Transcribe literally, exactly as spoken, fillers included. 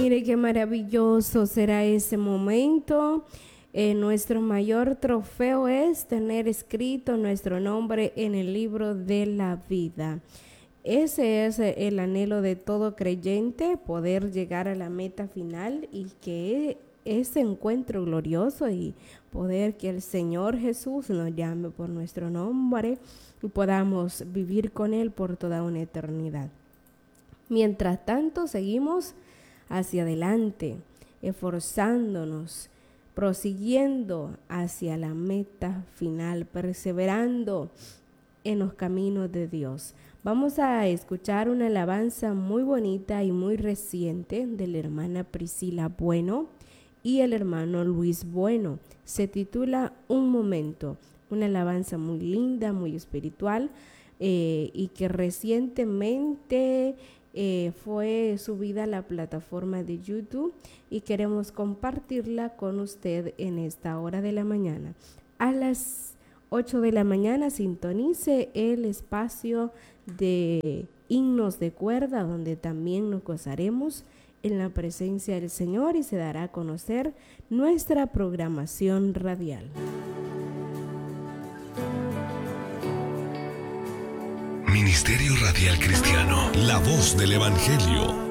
Mire qué maravilloso será ese momento. Eh, nuestro mayor trofeo es tener escrito nuestro nombre en el libro de la vida. Ese es el anhelo de todo creyente, poder llegar a la meta final y que ese encuentro glorioso y poder que el Señor Jesús nos llame por nuestro nombre y podamos vivir con Él por toda una eternidad. Mientras tanto, seguimos hacia adelante, esforzándonos, prosiguiendo hacia la meta final, perseverando en los caminos de Dios. Vamos a escuchar una alabanza muy bonita y muy reciente de la hermana Priscila Bueno y el hermano Luis Bueno. Se titula Un Momento, una alabanza muy linda, muy espiritual eh, y que recientemente eh, fue subida a la plataforma de YouTube y queremos compartirla con usted en esta hora de la mañana. A las ocho de la mañana sintonice el espacio de himnos de cuerda, donde también nos gozaremos en la presencia del Señor y se dará a conocer nuestra programación radial. Ministerio Radial Cristiano, la voz del Evangelio.